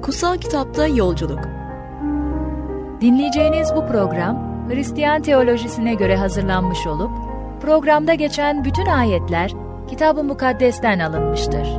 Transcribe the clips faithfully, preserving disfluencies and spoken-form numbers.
Kutsal Kitapta Yolculuk. Dinleyeceğiniz bu program, Hristiyan teolojisine göre hazırlanmış olup, programda geçen bütün ayetler, Kitab-ı Mukaddes'ten alınmıştır.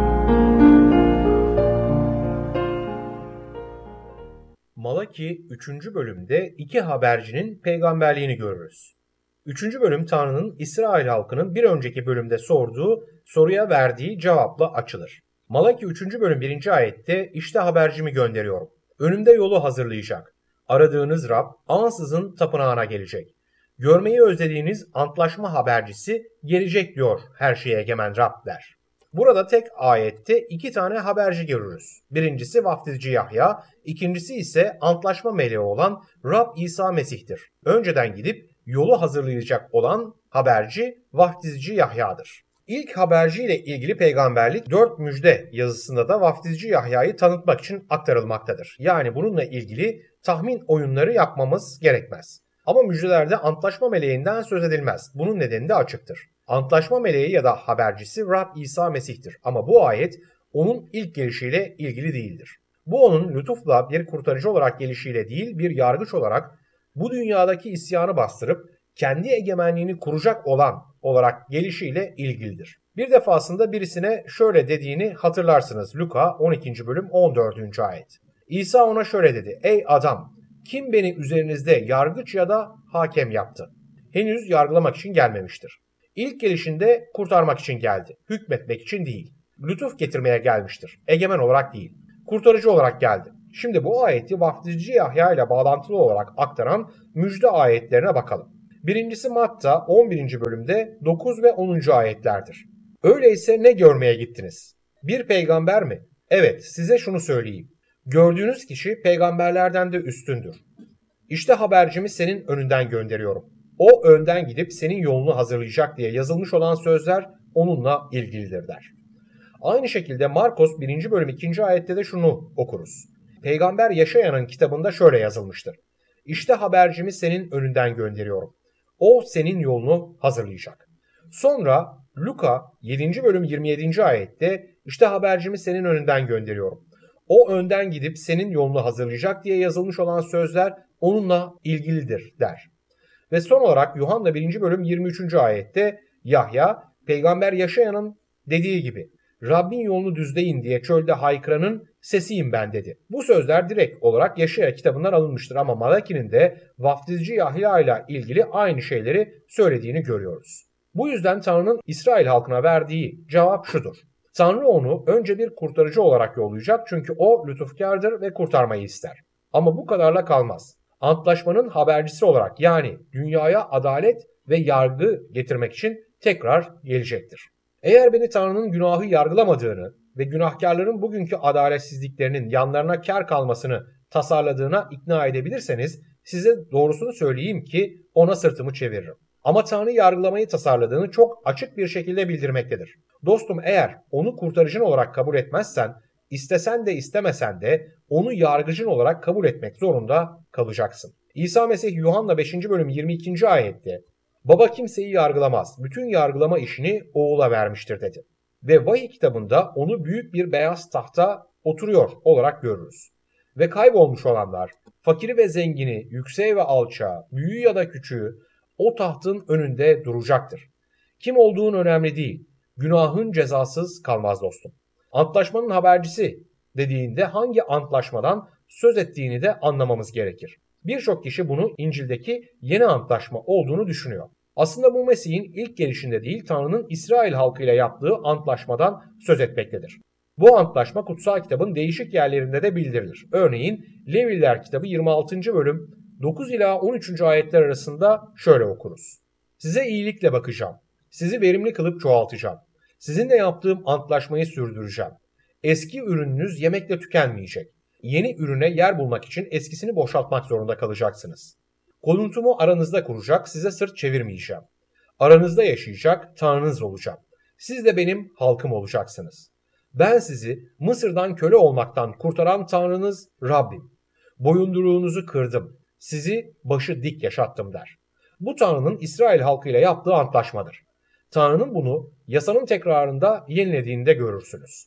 Malaki üçüncü bölümde iki habercinin peygamberliğini görürüz. üçüncü bölüm Tanrı'nın İsrail halkının bir önceki bölümde sorduğu soruya verdiği cevapla açılır. Malaki üçüncü bölüm birinci ayette işte habercimi gönderiyorum. Önümde yolu hazırlayacak. Aradığınız Rab ansızın tapınağına gelecek. Görmeyi özlediğiniz antlaşma habercisi gelecek diyor her şeye egemen Rab der. Burada tek ayette iki tane haberci görürüz. Birincisi vaftizci Yahya, ikincisi ise antlaşma meleği olan Rab İsa Mesih'tir. Önceden gidip yolu hazırlayacak olan haberci vaftizci Yahya'dır. İlk haberci ile ilgili peygamberlik dört müjde yazısında da vaftizci Yahya'yı tanıtmak için aktarılmaktadır. Yani bununla ilgili tahmin oyunları yapmamız gerekmez. Ama müjdelerde antlaşma meleğinden söz edilmez. Bunun nedeni de açıktır. Antlaşma meleği ya da habercisi Rab İsa Mesih'tir. Ama bu ayet onun ilk gelişiyle ilgili değildir. Bu onun lütufla bir kurtarıcı olarak gelişiyle değil, bir yargıç olarak bu dünyadaki isyanı bastırıp kendi egemenliğini kuracak olan olarak gelişiyle ilgilidir. Bir defasında birisine şöyle dediğini hatırlarsınız. Luka on ikinci bölüm on dördüncü ayet. İsa ona şöyle dedi: Ey adam, kim beni üzerinizde yargıç ya da hakem yaptı? Henüz yargılamak için gelmemiştir. İlk gelişinde kurtarmak için geldi. Hükmetmek için değil. Lütuf getirmeye gelmiştir. Egemen olarak değil. Kurtarıcı olarak geldi. Şimdi bu ayeti vaftizci Yahya ile bağlantılı olarak aktaran müjde ayetlerine bakalım. Birincisi Matta on birinci bölümde dokuz ve onuncu ayetlerdir. Öyleyse ne görmeye gittiniz? Bir peygamber mi? Evet, size şunu söyleyeyim. Gördüğünüz kişi peygamberlerden de üstündür. İşte habercimi senin önünden gönderiyorum. O önden gidip senin yolunu hazırlayacak diye yazılmış olan sözler onunla ilgilidir der. Aynı şekilde Markos birinci bölüm ikinci ayette de şunu okuruz. Peygamber Yaşayan'ın kitabında şöyle yazılmıştır. İşte habercimi senin önünden gönderiyorum. O senin yolunu hazırlayacak. Sonra Luka yedinci bölüm yirmi yedinci ayette işte habercimi senin önünden gönderiyorum. O önden gidip senin yolunu hazırlayacak diye yazılmış olan sözler onunla ilgilidir der. Ve son olarak Yuhanna birinci bölüm yirmi üçüncü ayette Yahya, Peygamber Yaşayan'ın dediği gibi Rabbin yolunu düzleyin diye çölde haykıranın sesiyim ben dedi. Bu sözler direkt olarak Yaşaya kitabından alınmıştır ama Malaki'nin de vaftizci Yahya ile ilgili aynı şeyleri söylediğini görüyoruz. Bu yüzden Tanrı'nın İsrail halkına verdiği cevap şudur. Tanrı onu önce bir kurtarıcı olarak yollayacak çünkü o lütufkardır ve kurtarmayı ister. Ama bu kadarla kalmaz. Antlaşmanın habercisi olarak yani dünyaya adalet ve yargı getirmek için tekrar gelecektir. Eğer beni Tanrı'nın günahı yargılamadığını ve günahkarların bugünkü adaletsizliklerinin yanlarına kar kalmasını tasarladığına ikna edebilirseniz size doğrusunu söyleyeyim ki ona sırtımı çeviririm. Ama Tanrı yargılamayı tasarladığını çok açık bir şekilde bildirmektedir. Dostum eğer onu kurtarıcın olarak kabul etmezsen, istesen de istemesen de onu yargıcın olarak kabul etmek zorunda kalacaksın. İsa Mesih Yuhanna beşinci bölüm yirmi ikinci ayette Baba kimseyi yargılamaz, bütün yargılama işini oğula vermiştir dedi. Ve vahiy kitabında onu büyük bir beyaz tahta oturuyor olarak görürüz. Ve kaybolmuş olanlar, fakiri ve zengini, yükseği ve alçağı, büyüğü ya da küçüğü o tahtın önünde duracaktır. Kim olduğun önemli değil, günahın cezasız kalmaz dostum. Antlaşmanın habercisi dediğinde hangi antlaşmadan söz ettiğini de anlamamız gerekir. Birçok kişi bunu İncil'deki yeni antlaşma olduğunu düşünüyor. Aslında bu Mesih'in ilk gelişinde değil Tanrı'nın İsrail halkıyla yaptığı antlaşmadan söz etmektedir. Bu antlaşma kutsal kitabın değişik yerlerinde de bildirilir. Örneğin Leviller kitabı yirmi altıncı bölüm dokuz ila on üçüncü ayetler arasında şöyle okuruz. Size iyilikle bakacağım. Sizi verimli kılıp çoğaltacağım. Sizinle yaptığım antlaşmayı sürdüreceğim. Eski ürününüz yemekle tükenmeyecek. Yeni ürüne yer bulmak için eskisini boşaltmak zorunda kalacaksınız. Konuntumu aranızda kuracak, size sırt çevirmeyeceğim. Aranızda yaşayacak, Tanrınız olacağım. Siz de benim halkım olacaksınız. Ben sizi Mısır'dan köle olmaktan kurtaran Tanrınız Rabbim. Boyunduruğunuzu kırdım, sizi başı dik yaşattım der. Bu Tanrı'nın İsrail halkıyla yaptığı antlaşmadır. Tanrı'nın bunu yasanın tekrarında yenilediğinde görürsünüz.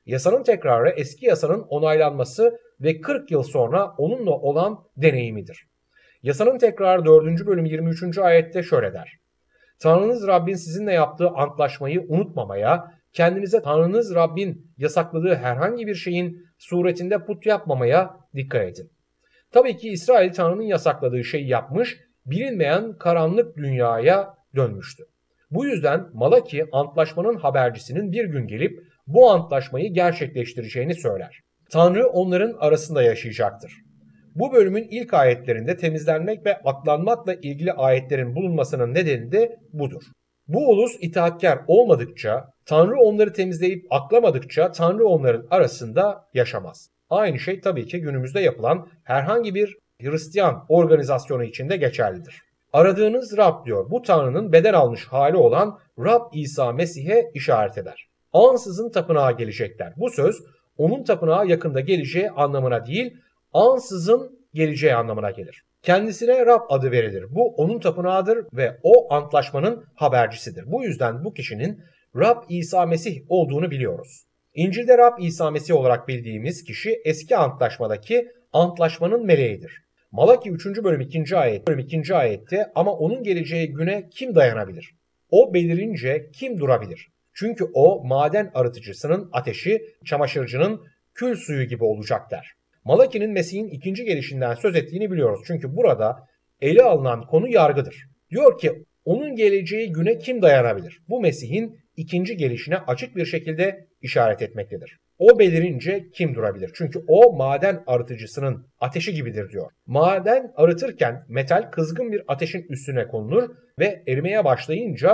Yasanın tekrarı eski yasanın onaylanması ve kırk yıl sonra onunla olan deneyimidir. Yasanın tekrarı dördüncü bölüm yirmi üçüncü ayette şöyle der. Tanrınız Rabbin sizinle yaptığı antlaşmayı unutmamaya, kendinize Tanrınız Rabbin yasakladığı herhangi bir şeyin suretinde put yapmamaya dikkat edin. Tabii ki İsrail Tanrı'nın yasakladığı şeyi yapmış, bilinmeyen karanlık dünyaya dönmüştü. Bu yüzden Malaki antlaşmanın habercisinin bir gün gelip bu antlaşmayı gerçekleştireceğini söyler. Tanrı onların arasında yaşayacaktır. Bu bölümün ilk ayetlerinde temizlenmek ve aklanmakla ilgili ayetlerin bulunmasının nedeni de budur. Bu ulus itaatkar olmadıkça, Tanrı onları temizleyip aklamadıkça Tanrı onların arasında yaşamaz. Aynı şey tabii ki günümüzde yapılan herhangi bir Hristiyan organizasyonu için de geçerlidir. Aradığınız Rab diyor, bu Tanrı'nın beden almış hali olan Rab İsa Mesih'e işaret eder. Ansızın tapınağa gelecekler. Bu söz onun tapınağa yakında geleceği anlamına değil, ansızın geleceği anlamına gelir. Kendisine Rab adı verilir. Bu onun tapınağıdır ve o antlaşmanın habercisidir. Bu yüzden bu kişinin Rab İsa Mesih olduğunu biliyoruz. İncil'de Rab İsa Mesih olarak bildiğimiz kişi eski antlaşmadaki antlaşmanın meleğidir. Malaki üçüncü bölüm ikinci ayet, bölüm ikinci ayette ama onun geleceği güne kim dayanabilir? O belirince kim durabilir? Çünkü o maden arıtıcısının ateşi, çamaşırcının kül suyu gibi olacak der. Malaki'nin Mesih'in ikinci gelişinden söz ettiğini biliyoruz. Çünkü burada ele alınan konu yargıdır. Diyor ki onun geleceği güne kim dayanabilir? Bu Mesih'in ikinci gelişine açık bir şekilde işaret etmektedir. O belirince kim durabilir? Çünkü o maden arıtıcısının ateşi gibidir diyor. Maden arıtırken metal kızgın bir ateşin üstüne konulur ve erimeye başlayınca